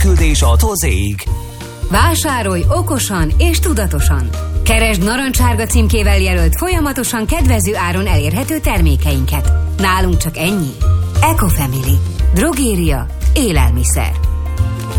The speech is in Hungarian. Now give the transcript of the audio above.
Örökküldés a Tozéig. Vásárolj okosan és tudatosan. Keresd narancsárga címkével jelölt folyamatosan kedvező áron elérhető termékeinket. Nálunk csak ennyi. Ecofamily. Drogéria. Élelmiszer.